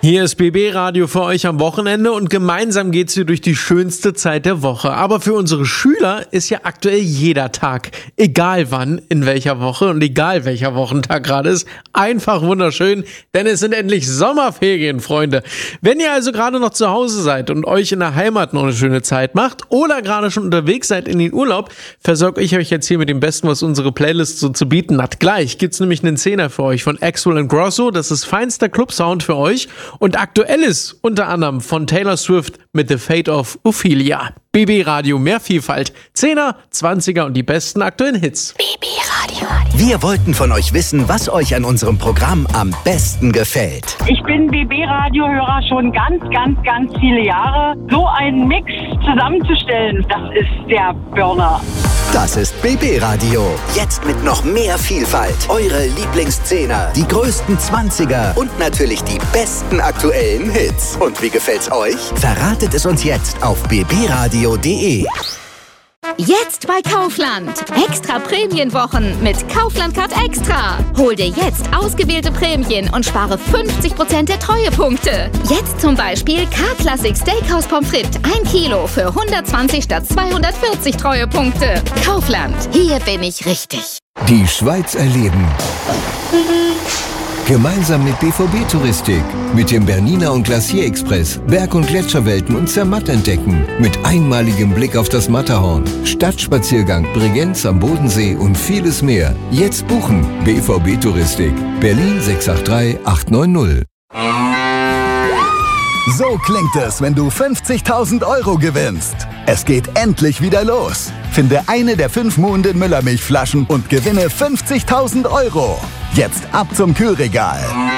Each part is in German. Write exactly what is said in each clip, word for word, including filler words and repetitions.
Hier ist B B Radio für euch am Wochenende und gemeinsam geht's hier durch die schönste Zeit der Woche. Aber für unsere Schüler ist ja aktuell jeder Tag, egal wann, in welcher Woche und egal welcher Wochentag gerade ist, einfach wunderschön, denn es sind endlich Sommerferien, Freunde. Wenn ihr also gerade noch zu Hause seid und euch in der Heimat noch eine schöne Zeit macht oder gerade schon unterwegs seid in den Urlaub, versorge ich euch jetzt hier mit dem Besten, was unsere Playlist so zu bieten hat. Gleich gibt's nämlich einen Zehner für euch von Axwell and Grosso, das ist feinster Club-Sound für euch. Und aktuell ist unter anderem von Taylor Swift mit The Fate of Ophelia. B B Radio, mehr Vielfalt. Zehner, Zwanziger und die besten aktuellen Hits. B B Radio. Wir wollten von euch wissen, was euch an unserem Programm am besten gefällt. Ich bin B B Radio-Hörer schon ganz, ganz, ganz viele Jahre. So einen Mix zusammenzustellen, das ist der Burner. Das ist B B Radio. Jetzt mit noch mehr Vielfalt. Eure Lieblingszehner, die größten Zwanziger und natürlich die besten aktuellen Hits. Und wie gefällt's euch? Verratet es uns jetzt auf b b radio punkt d e. Jetzt bei Kaufland. Extra Prämienwochen mit Kaufland Card Extra. Hol dir jetzt ausgewählte Prämien und spare fünfzig Prozent der Treuepunkte. Jetzt zum Beispiel K-Classic Steakhouse Pommes frites ein Kilo für hundertzwanzig statt zweihundertvierzig Treuepunkte. Kaufland. Hier bin ich richtig. Die Schweiz erleben. Gemeinsam mit B V B-Touristik, mit dem Bernina und Glacier Express, Berg- und Gletscherwelten und Zermatt entdecken, mit einmaligem Blick auf das Matterhorn, Stadtspaziergang, Bregenz am Bodensee und vieles mehr. Jetzt buchen. B V B-Touristik, Berlin sechs acht drei acht neun null. So klingt es, wenn du fünfzigtausend Euro gewinnst. Es geht endlich wieder los. Finde eine der fünf Muhnden Müllermilchflaschen und gewinne fünfzigtausend Euro. Jetzt ab zum Kühlregal.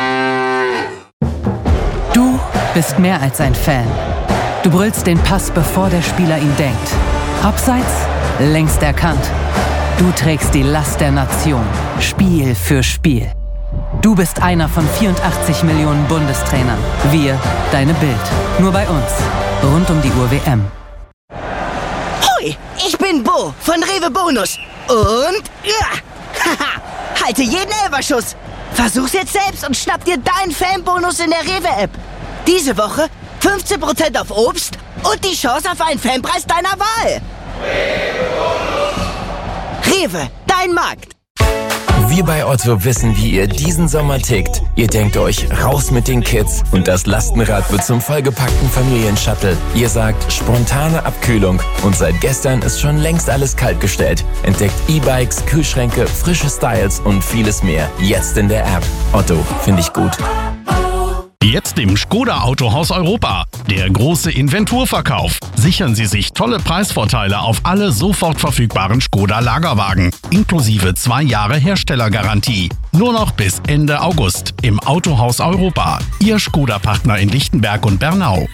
Du bist mehr als ein Fan. Du brüllst den Pass, bevor der Spieler ihn denkt. Abseits, längst erkannt. Du trägst die Last der Nation, Spiel für Spiel. Du bist einer von vierundachtzig Millionen Bundestrainern. Wir, deine Bild. Nur bei uns. Rund um die Uhr W M. Hoi, ich bin Bo von Rewe Bonus. Und... Ja, haha, halte jeden Elferschuss. Versuch's jetzt selbst und schnapp dir deinen Fanbonus in der Rewe-App. Diese Woche fünfzehn Prozent auf Obst und die Chance auf einen Fanpreis deiner Wahl. Rewe, dein Markt. Wir bei Otto wissen, wie ihr diesen Sommer tickt. Ihr denkt euch, raus mit den Kids und das Lastenrad wird zum vollgepackten Familienshuttle. Ihr sagt, spontane Abkühlung und seit gestern ist schon längst alles kaltgestellt. Entdeckt E-Bikes, Kühlschränke, frische Styles und vieles mehr. Jetzt in der App. Otto, finde ich gut. Jetzt im Škoda Autohaus Europa. Der große Inventurverkauf. Sichern Sie sich tolle Preisvorteile auf alle sofort verfügbaren Škoda Lagerwagen. Inklusive zwei Jahre Herstellergarantie. Nur noch bis Ende August im Autohaus Europa. Ihr Škoda-Partner in Lichtenberg und Bernau.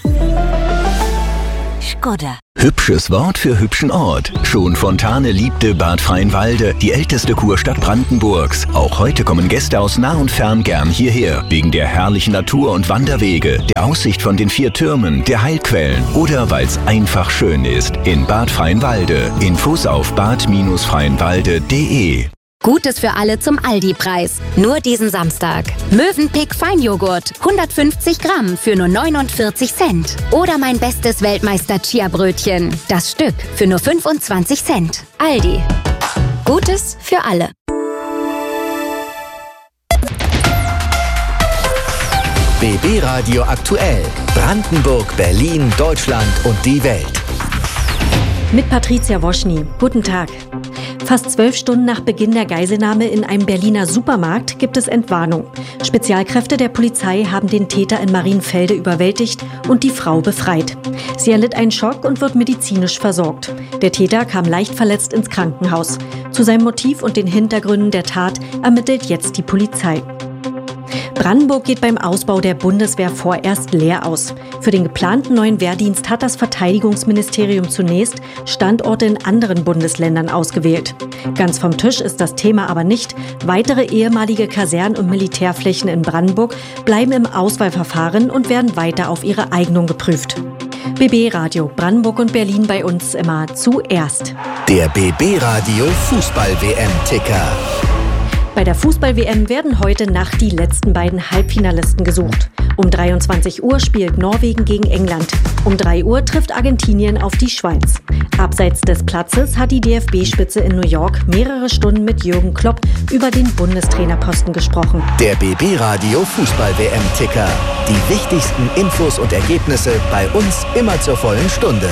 Škoda. Hübsches Wort für hübschen Ort. Schon Fontane liebte Bad Freienwalde, die älteste Kurstadt Brandenburgs. Auch heute kommen Gäste aus nah und fern gern hierher. Wegen der herrlichen Natur und Wanderwege, der Aussicht von den vier Türmen, der Heilquellen oder weil es einfach schön ist. In Bad Freienwalde. Infos auf bad freienwalde punkt de. Gutes für alle zum Aldi-Preis. Nur diesen Samstag. Mövenpick Feinjoghurt. hundertfünfzig Gramm für nur neunundvierzig Cent. Oder mein bestes Weltmeister-Chia-Brötchen. Das Stück für nur fünfundzwanzig Cent. Aldi. Gutes für alle. B B Radio aktuell. Brandenburg, Berlin, Deutschland und die Welt. Mit Patricia Woschny. Guten Tag. Fast zwölf Stunden nach Beginn der Geiselnahme in einem Berliner Supermarkt gibt es Entwarnung. Spezialkräfte der Polizei haben den Täter in Marienfelde überwältigt und die Frau befreit. Sie erlitt einen Schock und wird medizinisch versorgt. Der Täter kam leicht verletzt ins Krankenhaus. Zu seinem Motiv und den Hintergründen der Tat ermittelt jetzt die Polizei. Brandenburg geht beim Ausbau der Bundeswehr vorerst leer aus. Für den geplanten neuen Wehrdienst hat das Verteidigungsministerium zunächst Standorte in anderen Bundesländern ausgewählt. Ganz vom Tisch ist das Thema aber nicht. Weitere ehemalige Kasernen- und Militärflächen in Brandenburg bleiben im Auswahlverfahren und werden weiter auf ihre Eignung geprüft. B B Radio, Brandenburg und Berlin bei uns immer zuerst. Der B B Radio Fußball-W M-Ticker. Bei der Fußball-W M werden heute Nacht die letzten beiden Halbfinalisten gesucht. Um dreiundzwanzig Uhr spielt Norwegen gegen England. Um drei Uhr trifft Argentinien auf die Schweiz. Abseits des Platzes hat die D F B-Spitze in New York mehrere Stunden mit Jürgen Klopp über den Bundestrainerposten gesprochen. Der B B-Radio Fußball-W M-Ticker. Die wichtigsten Infos und Ergebnisse bei uns immer zur vollen Stunde.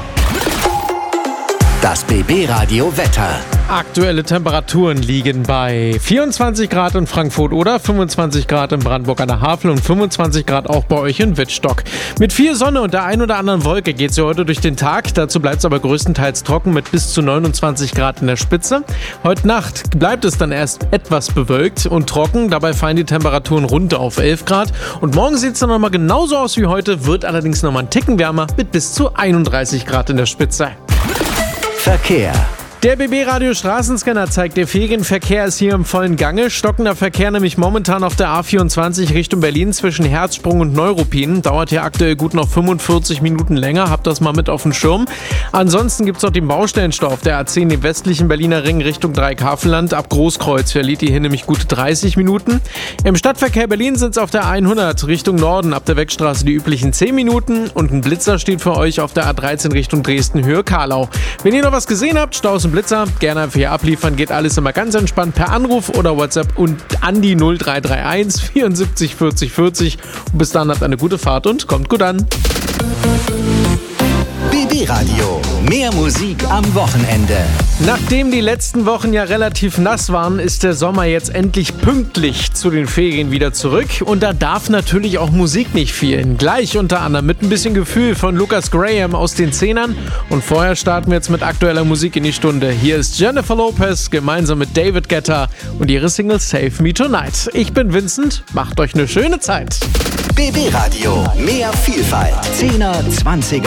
Das B B-Radio Wetter. Aktuelle Temperaturen liegen bei vierundzwanzig Grad in Frankfurt oder fünfundzwanzig Grad in Brandenburg an der Havel und fünfundzwanzig Grad auch bei euch in Wittstock. Mit viel Sonne und der ein oder anderen Wolke geht es ja heute durch den Tag. Dazu bleibt es aber größtenteils trocken mit bis zu neunundzwanzig Grad in der Spitze. Heute Nacht bleibt es dann erst etwas bewölkt und trocken. Dabei fallen die Temperaturen runter auf elf Grad. Und morgen sieht es dann nochmal genauso aus wie heute, wird allerdings nochmal ein Ticken wärmer mit bis zu einunddreißig Grad in der Spitze. Verkehr. Der B B-Radio Straßenscanner zeigt, der Ferienverkehr ist hier im vollen Gange. Stockender Verkehr nämlich momentan auf der A vierundzwanzig Richtung Berlin zwischen Herzsprung und Neuruppin. Dauert hier aktuell gut noch fünfundvierzig Minuten länger. Habt das mal mit auf dem Schirm. Ansonsten gibt es noch den Baustellenstau auf der A zehn im westlichen Berliner Ring Richtung Dreieckhavelland. Ab Großkreuz verliert die hier nämlich gute dreißig Minuten. Im Stadtverkehr Berlin sind es auf der A hundert Richtung Norden ab der Wegstraße die üblichen zehn Minuten. Und ein Blitzer steht für euch auf der A dreizehn Richtung Dresden Höhe Karlau. Wenn ihr noch was gesehen habt, Staus und Blitzer, gerne einfach hier abliefern, geht alles immer ganz entspannt per Anruf oder WhatsApp und an die null drei drei eins vierundsiebzig vierzig vierzig. Und bis dann habt eine gute Fahrt und kommt gut an. B B-Radio. Mehr Musik am Wochenende. Nachdem die letzten Wochen ja relativ nass waren, ist der Sommer jetzt endlich pünktlich zu den Ferien wieder zurück. Und da darf natürlich auch Musik nicht fehlen. Gleich unter anderem mit ein bisschen Gefühl von Lucas Graham aus den Zehnern. Und vorher starten wir jetzt mit aktueller Musik in die Stunde. Hier ist Jennifer Lopez gemeinsam mit David Guetta und ihre Single Save Me Tonight. Ich bin Vincent, macht euch eine schöne Zeit. B B-Radio. Mehr Vielfalt. Zehner, Zwanziger.